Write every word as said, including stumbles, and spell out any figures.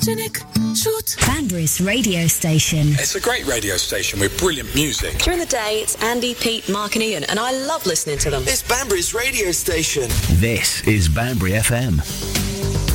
photogenic shoot. Banbury's radio station. It's a great radio station with brilliant music. During the day, it's Andy, Pete, Mark and Ian, and I love listening to them. It's Banbury's radio station. This is Banbury F M.